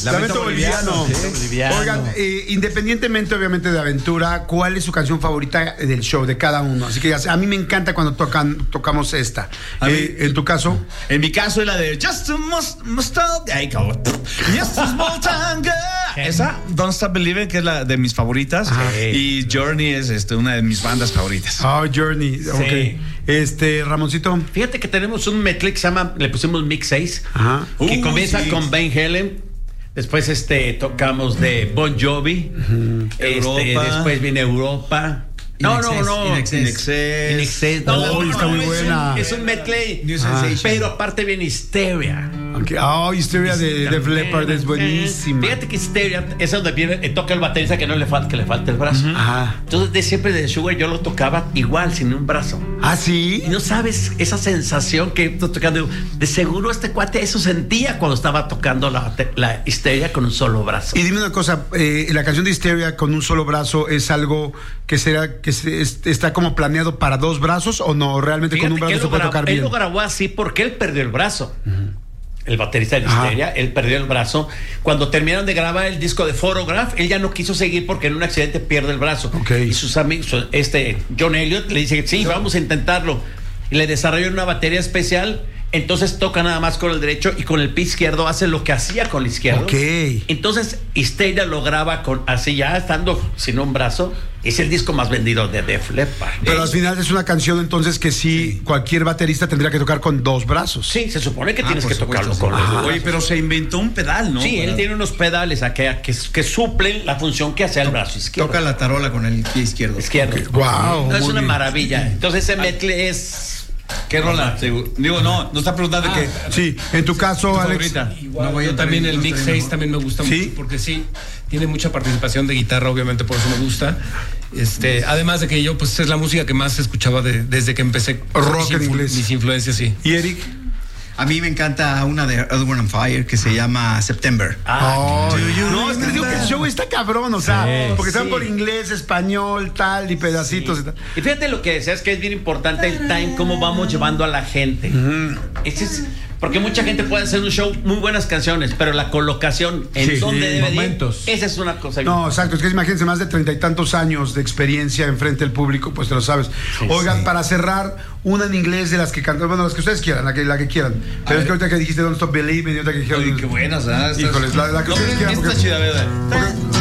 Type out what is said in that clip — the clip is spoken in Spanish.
Lamento boliviano. Oigan, independientemente obviamente de aventura, ¿cuál es su canción favorita del show de cada uno? Así que a mí me encanta cuando tocamos esta. ¿En tu caso? En mi caso es la de Just a Just a Small Town Girl. Esa, Don't Stop Believing, que es la de mis favoritas. Y Journey es una de mis bandas favoritas. Journey, ok. Ramoncito. Fíjate que tenemos un medley que se llama, le pusimos Mix 6, que comienza con Van Halen. Después tocamos de Bon Jovi. Después viene Europa. No. In Excess. No, está muy buena. Es un medley. Pero aparte viene Hysteria. Hysteria de Def Leppard es buenísima. Fíjate que Hysteria es donde toca el baterista que le falta el brazo. Entonces siempre de Sugar yo lo tocaba igual, sin un brazo. ¿Ah, sí? Y no sabes esa sensación que tocando. De seguro este cuate eso sentía cuando estaba tocando la Hysteria con un solo brazo. Y dime una cosa, la canción de Hysteria con un solo brazo es algo que está como planeado para dos brazos, o no, realmente con un brazo se puede tocar bien. Él lo grabó así porque él perdió el brazo. El baterista de Hysteria, él perdió el brazo. Cuando terminaron de grabar el disco de Photograph, él ya no quiso seguir porque en un accidente pierde el brazo. Y sus amigos, John Elliott le dice, sí, vamos a intentarlo. Y le desarrolló una batería especial. Entonces toca nada más con el derecho y con el pie izquierdo hace lo que hacía con el izquierdo. Entonces Hysteria lo graba así ya estando sin un brazo. Es el disco más vendido de Def Leppard. Pero al final es una canción entonces que cualquier baterista tendría que tocar con dos brazos. Sí, se supone que tienes que tocarlo con los dos. Oye, pero se inventó un pedal, ¿no? Sí, él tiene unos pedales que suplen la función que hace el brazo izquierdo. Toca la tarola con el pie izquierdo. Wow. Es una maravilla. Entonces ese medley es... ¿Qué rola? Digo, no está preguntando qué. Sí, en tu caso, Alex. Igual, yo también el Mix 6 también me gusta mucho, porque tiene mucha participación de guitarra, obviamente por eso me gusta. Además de que yo, pues es la música que más escuchaba desde que empecé. Rock en inglés. Mis influencias, sí. ¿Y Eric? A mí me encanta una de Earth, Wind & Fire que se llama September. No, es que digo que el show está cabrón, o sea, porque están por inglés, español, tal, y pedacitos y tal. Y fíjate lo que decías, que es bien importante el time, cómo vamos llevando a la gente. Porque mucha gente puede hacer un show, muy buenas canciones, pero la colocación en donde debe momentos. Esa es una cosa. No, exacto, es que imagínense más de 30 y tantos años de experiencia enfrente del público, pues te lo sabes. Oigan, para cerrar, una en inglés de las que cantan, bueno, las que ustedes quieran, la que quieran. Pero es que ahorita que dijiste Don't Stop Believing, y ahorita que dijeron. Oye, qué buenas, ¿sabes? Híjoles, la que ustedes quieran. Está chida, ¿verdad?